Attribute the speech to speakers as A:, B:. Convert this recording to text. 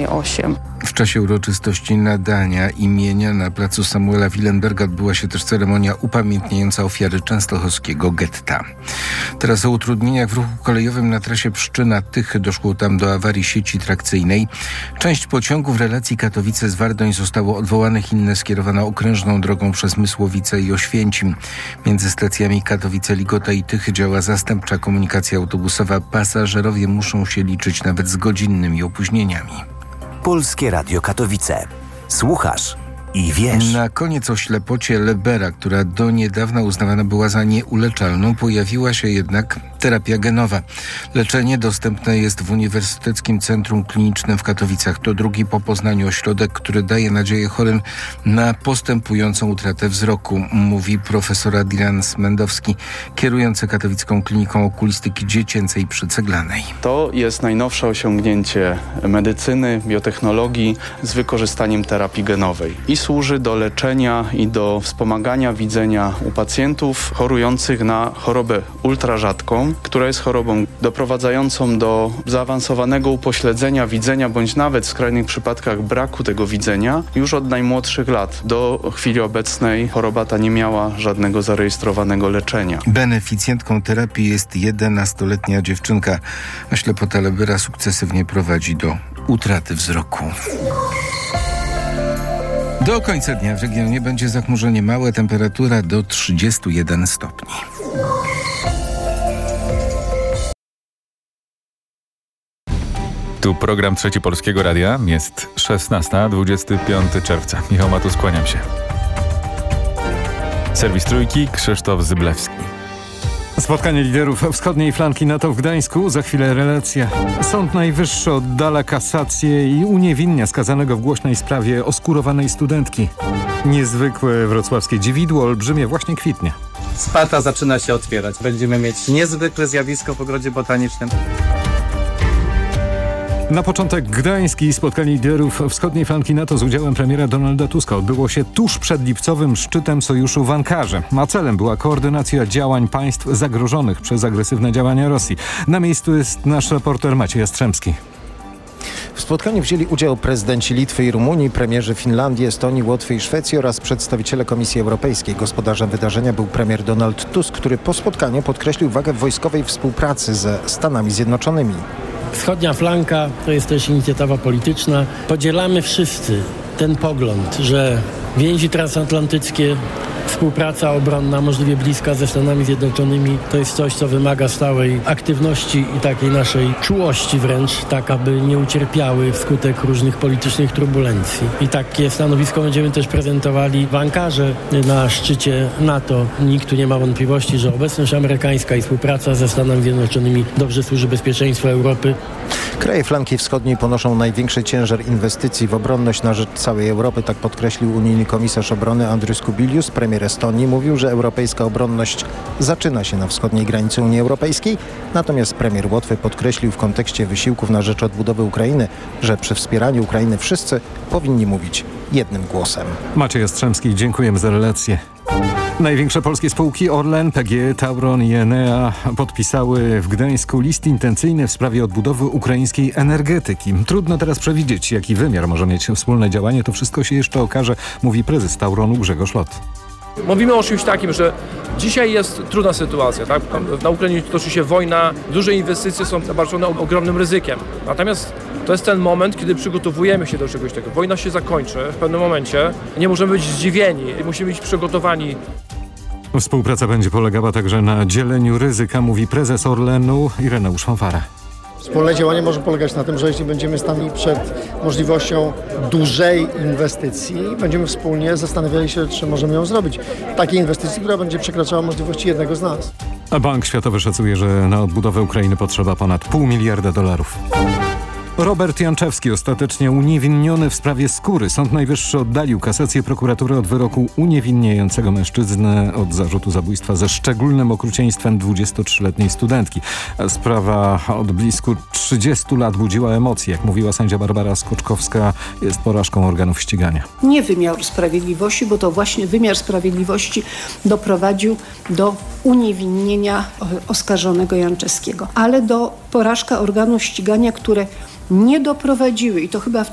A: przynajmniej 8.
B: W czasie uroczystości nadania imienia na placu Samuela Willenberga odbyła się też ceremonia upamiętniająca ofiary częstochowskiego getta. Teraz o utrudnieniach w ruchu kolejowym na trasie Pszczyna-Tychy. Doszło tam do awarii sieci trakcyjnej. Część pociągów relacji Katowice-Zwardoń zostało odwołanych, inne skierowano okrężną drogą przez Mysłowice i Oświęcim. Między stacjami Katowice-Ligota i Tychy działa zastępcza komunikacja autobusowa. Pasażerowie muszą się liczyć nawet z godzinnymi opóźnieniami.
C: Polskie Radio Katowice. Słuchasz i wiesz.
B: Na koniec o ślepocie Lebera, która do niedawna uznawana była za nieuleczalną, pojawiła się jednak terapia genowa. Leczenie dostępne jest w Uniwersyteckim Centrum Klinicznym w Katowicach. To drugi po Poznaniu ośrodek, który daje nadzieję chorym na postępującą utratę wzroku, mówi profesor Adrian Smendowski, kierujący Katowicką Kliniką Okulistyki Dziecięcej przy Ceglanej.
D: To jest najnowsze osiągnięcie medycyny, biotechnologii z wykorzystaniem terapii genowej i służy do leczenia i do wspomagania widzenia u pacjentów chorujących na chorobę ultrarzadką, która jest chorobą doprowadzającą do zaawansowanego upośledzenia widzenia bądź nawet w skrajnych przypadkach braku tego widzenia już od najmłodszych lat. Do chwili obecnej choroba ta nie miała żadnego zarejestrowanego leczenia.
B: Beneficjentką terapii jest 11-letnia dziewczynka, a ślepota Lebera sukcesywnie prowadzi do utraty wzroku. Do końca dnia w regionie będzie zachmurzenie małe, temperatura do 31 stopni.
E: Tu program Trzeci Polskiego Radia. Jest 16, 25 czerwca. Michał Matus, kłaniam się. Serwis Trójki, Krzysztof Zyblewski.
F: Spotkanie liderów wschodniej flanki NATO w Gdańsku. Za chwilę relacja. Sąd Najwyższy oddala kasację i uniewinnia skazanego w głośnej sprawie oskurowanej studentki. Niezwykłe wrocławskie dziwidło olbrzymie właśnie kwitnie.
G: Sparta zaczyna się otwierać. Będziemy mieć niezwykłe zjawisko w ogrodzie botanicznym.
F: Na początek gdański. Spotkanie liderów wschodniej flanki NATO z udziałem premiera Donalda Tuska odbyło się tuż przed lipcowym szczytem sojuszu w Ankarze, a celem była koordynacja działań państw zagrożonych przez agresywne działania Rosji. Na miejscu jest nasz reporter Maciej Jastrzębski.
H: W spotkaniu wzięli udział prezydenci Litwy i Rumunii, premierzy Finlandii, Estonii, Łotwy i Szwecji oraz przedstawiciele Komisji Europejskiej. Gospodarzem wydarzenia był premier Donald Tusk, który po spotkaniu podkreślił wagę wojskowej współpracy ze Stanami Zjednoczonymi.
I: Wschodnia flanka to jest też inicjatywa polityczna. Podzielamy wszyscy ten pogląd, że więzi transatlantyckie, współpraca obronna możliwie bliska ze Stanami Zjednoczonymi to jest coś, co wymaga stałej aktywności i takiej naszej czułości wręcz, tak aby nie ucierpiały wskutek różnych politycznych turbulencji. I takie stanowisko będziemy też prezentowali w Ankarze na szczycie NATO. Nikt tu nie ma wątpliwości, że obecność amerykańska i współpraca ze Stanami Zjednoczonymi dobrze służy bezpieczeństwu Europy.
H: Kraje flanki wschodniej ponoszą największy ciężar inwestycji w obronność na rzecz całej Europy, tak podkreślił unijny komisarz obrony Andrius Kubilius. Premier Estonii mówił, że europejska obronność zaczyna się na wschodniej granicy Unii Europejskiej, natomiast premier Łotwy podkreślił w kontekście wysiłków na rzecz odbudowy Ukrainy, że przy wspieraniu Ukrainy wszyscy powinni mówić jednym głosem.
F: Maciej Jastrzębski, dziękujemy za relację. Największe polskie spółki Orlen, PGE, Tauron i Enea podpisały w Gdańsku list intencyjny w sprawie odbudowy ukraińskiej energetyki. Trudno teraz przewidzieć, jaki wymiar może mieć wspólne działanie. To wszystko się jeszcze okaże, mówi prezes Tauronu Grzegorz Lot.
J: Mówimy o czymś takim, że dzisiaj jest trudna sytuacja, tak? Na Ukrainie toczy się wojna, duże inwestycje są obarczone ogromnym ryzykiem. Natomiast to jest ten moment, kiedy przygotowujemy się do czegoś takiego. Wojna się zakończy w pewnym momencie. Nie możemy być zdziwieni, musimy być przygotowani.
F: Współpraca będzie polegała także na dzieleniu ryzyka, mówi prezes Orlenu Ireneusz Fanfara.
K: Wspólne działanie może polegać na tym, że jeśli będziemy stali przed możliwością dużej inwestycji, będziemy wspólnie zastanawiali się, czy możemy ją zrobić. Takiej inwestycji, która będzie przekraczała możliwości jednego z nas.
F: A Bank Światowy szacuje, że na odbudowę Ukrainy potrzeba ponad $500 miliarda. Robert Janczewski ostatecznie uniewinniony w sprawie Skóry. Sąd Najwyższy oddalił kasację prokuratury od wyroku uniewinniającego mężczyznę od zarzutu zabójstwa ze szczególnym okrucieństwem 23-letniej studentki. Sprawa od blisko 30 lat budziła emocje. Jak mówiła sędzia Barbara Skoczkowska, jest porażką organów ścigania.
L: Nie wymiar sprawiedliwości, bo to właśnie wymiar sprawiedliwości doprowadził do uniewinnienia oskarżonego Janczewskiego, ale do porażka organów ścigania, które nie doprowadziły, i to chyba